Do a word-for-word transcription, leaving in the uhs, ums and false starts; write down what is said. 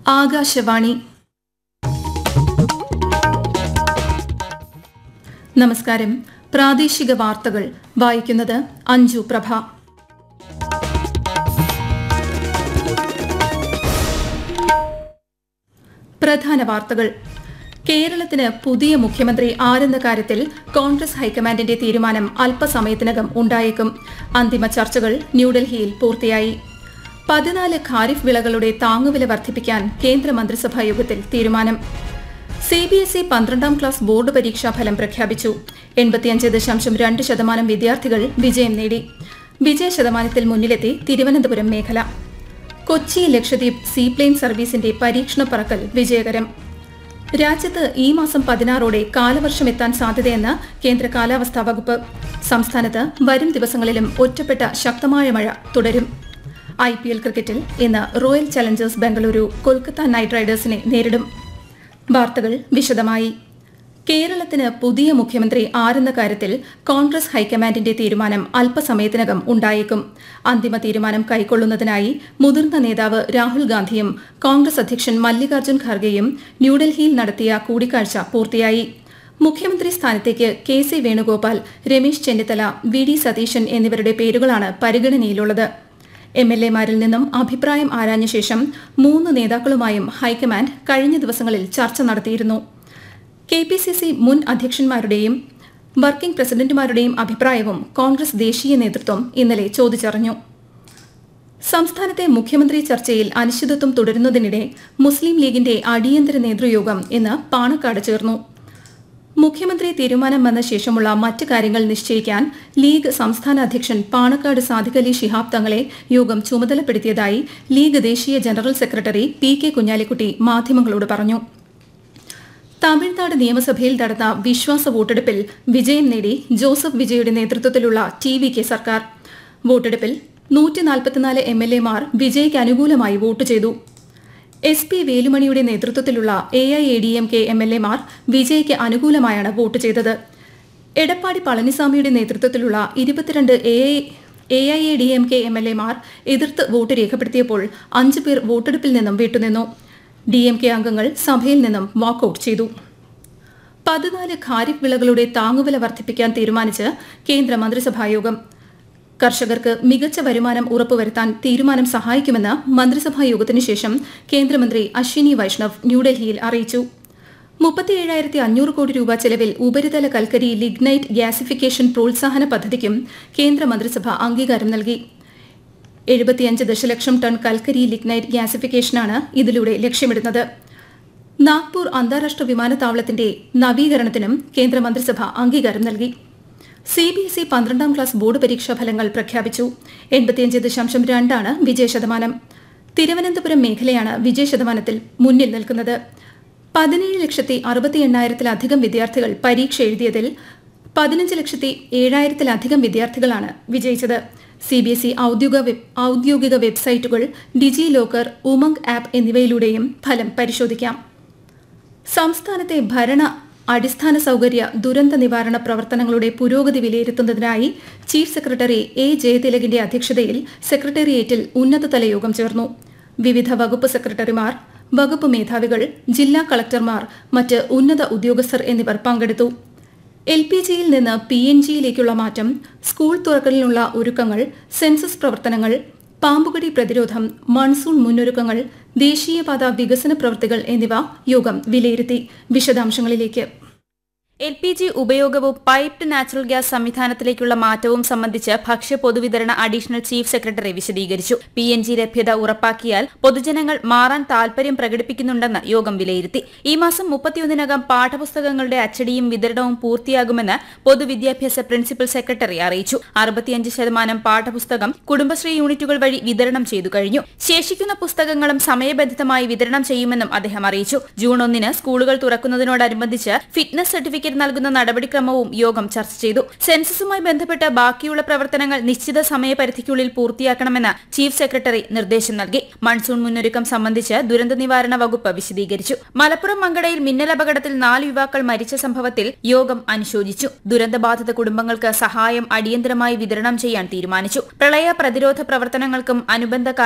ആകാശവാണി. നമസ്കാരം. പ്രാദേശിക വാർത്തകൾ വായിക്കുന്നത് അഞ്ജു പ്രഭ. പ്രധാന വാർത്തകൾ. കേരളത്തിന് പുതിയ മുഖ്യമന്ത്രി ആരെന്ന കാര്യത്തിൽ കോൺഗ്രസ് ഹൈക്കമാൻഡിന്റെ തീരുമാനം അല്പസമയത്തിനകം ഉണ്ടായേക്കും. അന്തിമ ചർച്ചകൾ ന്യൂഡൽഹിയിൽ പൂർത്തിയായി. പതിനാല് ഖാരിഫ് വിളകളുടെ താങ്ങുവില വർദ്ധിപ്പിക്കാൻ കേന്ദ്രമന്ത്രിസഭാ യോഗത്തിൽ തീരുമാനം. സി ബി എസ് ഇ പന്ത്രണ്ടാം ക്ലാസ് ബോർഡ് പരീക്ഷാ ഫലം പ്രഖ്യാപിച്ചു. എൺപത്തിയഞ്ച് ദശാംശം രണ്ട് ശതമാനം വിദ്യാർത്ഥികൾ വിജയം നേടി. വിജയ ശതമാനത്തിൽ മുന്നിലെത്തി തിരുവനന്തപുരം മേഖല. കൊച്ചി ലക്ഷദ്വീപ് സീപ്ലെയിൻ സർവീസിന്റെ പരീക്ഷണ പറക്കൽ വിജയകരം. രാജ്യത്ത് ഈ മാസം പതിനാറോടെ കാലവർഷം എത്താൻ സാധ്യതയെന്ന് കേന്ദ്ര കാലാവസ്ഥാ വകുപ്പ്. സംസ്ഥാനത്ത് വരും ദിവസങ്ങളിലും ഒറ്റപ്പെട്ട ശക്തമായ മഴ തുടരും. ഐ പി എൽ ക്രിക്കറ്റിൽ ഇന്ന് royal Challengers Bengaluru Kolkata night റൈഡേഴ്സിനെ നേരിടും. വാർത്തകൾ വിശദമായി. കേരളത്തിന് പുതിയ മുഖ്യമന്ത്രി ആരെന്ന കാര്യത്തിൽ കോൺഗ്രസ് ഹൈക്കമാൻഡിന്റെ തീരുമാനം അല്പസമയത്തിനകം ഉണ്ടായേക്കും. അന്തിമ തീരുമാനം കൈക്കൊള്ളുന്നതിനായി മുതിർന്ന നേതാവ് രാഹുൽ ഗാന്ധിയും കോൺഗ്രസ് അധ്യക്ഷൻ മല്ലികാർജ്ജുൻ ഖാർഗെയും ന്യൂഡൽഹിയിൽ നടത്തിയ കൂടിക്കാഴ്ച പൂർത്തിയായി. മുഖ്യമന്ത്രി സ്ഥാനത്തേക്ക് K C Venugopal, Ramesh Chennithala, V D Satheesan എന്നിവരുടെ പേരുകളാണ് പരിഗണനയിലുള്ളത്. എം എൽ എമാരിൽ നിന്നും അഭിപ്രായം ആരാഞ്ഞ ശേഷം മൂന്ന് നേതാക്കളുമായും ഹൈക്കമാൻഡ് കഴിഞ്ഞ ദിവസങ്ങളിൽ ചർച്ച നടത്തിയിരുന്നു. കെ പി സി സി മുൻ അധ്യക്ഷന്മാരുടെയും വർക്കിംഗ് പ്രസിഡന്റുമാരുടെയും അഭിപ്രായവും കോൺഗ്രസ് ദേശീയ നേതൃത്വം ഇന്നലെ ചോദിച്ചറിഞ്ഞു. സംസ്ഥാനത്തെ മുഖ്യമന്ത്രി ചർച്ചയിൽ അനിശ്ചിതത്വം തുടരുന്നതിനിടെ മുസ്ലിം ലീഗിന്റെ അടിയന്തര നേതൃയോഗം ഇന്ന് പാണക്കാട് ചേർന്നു. മുഖ്യമന്ത്രി തീരുമാനം വന്ന ശേഷമുള്ള മറ്റ് കാര്യങ്ങൾ നിശ്ചയിക്കാൻ ലീഗ് സംസ്ഥാന അധ്യക്ഷൻ പാണക്കാട് സാദിഖ് അലി ശിഹാബ് തങ്ങളെ യോഗം ചുമതലപ്പെടുത്തിയതായി ലീഗ് ദേശീയ general secretary P K Kunhalikutty മാധ്യമങ്ങളോട് പറഞ്ഞു. തമിഴ്നാട് നിയമസഭയിൽ നടന്ന വിശ്വാസ വോട്ടെടുപ്പിൽ വിജയം നേടി ജോസഫ് വിജയുടെ നേതൃത്വത്തിലുള്ള ടി വി കെ സർക്കാർ. വോട്ടെടുപ്പിൽ നൂറ്റി നാൽപ്പത്തിനാല് എം എൽ എമാർ വിജയ്ക്ക് അനുകൂലമായി വോട്ട് ചെയ്തു. എസ് പി വേലുമണിയുടെ നേതൃത്വത്തിലുള്ള A I A D M K M L എമാർ വിജയ്ക്ക് അനുകൂലമായാണ് വോട്ട് ചെയ്തത്. എടപ്പാടി പളനിസ്വാമിയുടെ നേതൃത്വത്തിലുള്ള ഇരുപത്തിരണ്ട് A I A D M K M L എമാർ എതിർത്ത് വോട്ട് രേഖപ്പെടുത്തിയപ്പോൾ അഞ്ചു പേർ വോട്ടെടുപ്പിൽ നിന്നും വിട്ടുനിന്നു. ഡി എം കെ അംഗങ്ങൾ സഭയിൽ നിന്നും വാക്കൌട്ട് ചെയ്തു. പതിനാല് ഖാരിഫ് വിളകളുടെ താങ്ങുവില വർദ്ധിപ്പിക്കാൻ തീരുമാനിച്ച് കേന്ദ്ര മന്ത്രിസഭായോഗം. കർഷകർക്ക് മികച്ച വരുമാനം ഉറപ്പുവരുത്താൻ തീരുമാനം സഹായിക്കുമെന്ന് മന്ത്രിസഭാ യോഗത്തിനു ശേഷം കേന്ദ്രമന്ത്രി അശ്വിനി വൈഷ്ണവ് ന്യൂഡൽഹിയിൽ അറിയിച്ചു. മുപ്പത്തിയേഴായിരത്തി അഞ്ഞൂറ് കോടി രൂപ ചെലവിൽ ഉപരിതല കൽക്കരി ലിഗ്നൈറ്റ് ഗ്യാസിഫിക്കേഷൻ പ്രോത്സാഹന പദ്ധതിക്കും കേന്ദ്രമന്ത്രിസഭ അംഗീകാരം നൽകി. എഴുപത്തിയഞ്ച് ദശലക്ഷം ടൺ കൽക്കരി ലിഗ്നൈറ്റ് ഗ്യാസിഫിക്കേഷനാണ് ഇതിലൂടെ ലക്ഷ്യമിടുന്നത്. നാഗ്പൂർ അന്താരാഷ്ട്ര വിമാനത്താവളത്തിന്റെ നവീകരണത്തിനും കേന്ദ്രമന്ത്രിസഭ അംഗീകാരം നൽകി. സി ബി എസ് ഇ പന്ത്രണ്ടാം ക്ലാസ് ബോർഡ് പരീക്ഷാ ഫലങ്ങൾ പ്രഖ്യാപിച്ചു. എൺപത്തിയഞ്ച് ദശാംശം രണ്ടാണ് വിജയശതമാനം. തിരുവനന്തപുരം മേഖലയാണ് വിജയശതമാനത്തിൽ മുന്നിൽ നിൽക്കുന്നത്. പതിനേഴ് ലക്ഷത്തി അറുപത്തി എണ്ണായിരത്തിലധികം വിദ്യാർത്ഥികൾ പരീക്ഷ എഴുതിയതിൽ പതിനഞ്ച് ലക്ഷത്തി ഏഴായിരത്തിലധികം വിദ്യാർത്ഥികളാണ് വിജയിച്ചത്. സി ബി എസ് ഇ ഔദ്യോഗിക വെബ്സൈറ്റുകൾ, ഡിജി ലോക്കർ, ഉമംഗ് ആപ്പ് എന്നിവയിലൂടെയും ഫലം പരിശോധിക്കാം. സംസ്ഥാനത്തെ ഭരണ അടിസ്ഥാന സൌകര്യ ദുരന്ത നിവാരണ പ്രവർത്തനങ്ങളുടെ പുരോഗതി വിലയിരുത്തുന്നതിനായി ചീഫ് സെക്രട്ടറി എ ജയതിലകിന്റെ അധ്യക്ഷതയിൽ സെക്രട്ടേറിയറ്റിൽ ഉന്നതതല യോഗം ചേർന്നു. വിവിധ വകുപ്പ് സെക്രട്ടറിമാർ, വകുപ്പ് മേധാവികൾ, ജില്ലാ കളക്ടർമാർ, മറ്റ് ഉന്നത ഉദ്യോഗസ്ഥർ എന്നിവർ പങ്കെടുത്തു. എൽ പി ജിയിൽ നിന്ന് പി എൻ ജിയിലേക്കുള്ള മാറ്റം, സ്കൂൾ തുറക്കലിനുള്ള ഒരുക്കങ്ങൾ, സെൻസസ് പ്രവർത്തനങ്ങൾ, പാമ്പുകടി പ്രതിരോധം, മൺസൂൺ മുന്നൊരുക്കങ്ങൾ, ദേശീയപാത വികസന പ്രവൃത്തികൾ എന്നിവ യോഗം വിലയിരുത്തി. വിശദാംശങ്ങളിലേക്ക്. എൽ പി ജി ഉപയോഗവും പൈപ്ഡ് നാച്ചുറൽ ഗ്യാസ് സംവിധാനത്തിലേക്കുള്ള മാറ്റവും സംബന്ധിച്ച് ഭക്ഷ്യ പൊതുവിതരണ അഡീഷണൽ ചീഫ് സെക്രട്ടറി വിശദീകരിച്ചു. പി എൻ ജി ലഭ്യത ഉറപ്പാക്കിയാൽ പൊതുജനങ്ങൾ മാറാൻ താൽപര്യം പ്രകടിപ്പിക്കുന്നുണ്ടെന്ന് യോഗം വിലയിരുത്തി. ഈ മാസം മുപ്പത്തിയൊന്നിനകം പാഠപുസ്തകങ്ങളുടെ അച്ചടിയും വിതരണവും പൂർത്തിയാകുമെന്ന് പൊതുവിദ്യാഭ്യാസ പ്രിൻസിപ്പൽ സെക്രട്ടറി അറിയിച്ചു. അറുപത്തിയഞ്ച് ശതമാനം പാഠപുസ്തകം കുടുംബശ്രീ യൂണിറ്റുകൾ വഴി വിതരണം ചെയ്തു കഴിഞ്ഞു. ശേഷിക്കുന്ന പുസ്തകങ്ങളും സമയബന്ധിതമായി വിതരണം ചെയ്യുമെന്നും അദ്ദേഹം അറിയിച്ചു. ജൂൺ ഒന്നിന് സ്കൂളുകൾ തുറക്കുന്നതിനോടനുബന്ധിച്ച് ഫിറ്റ്നസ് സർട്ടിഫിക്കറ്റ് നൽകുന്ന നടപടിക്രമവും യോഗം ചർച്ച ചെയ്തു. സെൻസസുമായി ബന്ധപ്പെട്ട് ബാക്കിയുള്ള പ്രവർത്തനങ്ങൾ നിശ്ചിത സമയപരിധിക്കുള്ളിൽ പൂർത്തിയാക്കണമെന്ന് ചീഫ് സെക്രട്ടറി നിർദ്ദേശം നൽകി. മൺസൂൺ മുന്നൊരുക്കം സംബന്ധിച്ച് ദുരന്ത നിവാരണ വകുപ്പ് വിശദീകരിച്ചു. മലപ്പുറം മങ്കടയിൽ മിന്നലപകടത്തിൽ നാല് യുവാക്കൾ മരിച്ച സംഭവത്തിൽ യോഗം അനുശോചിച്ചു. ദുരന്തബാധിത കുടുംബങ്ങൾക്ക് സഹായം അടിയന്തരമായി വിതരണം ചെയ്യാൻ തീരുമാനിച്ചു. പ്രളയ പ്രതിരോധ പ്രവർത്തനങ്ങൾക്കും അനുബന്ധ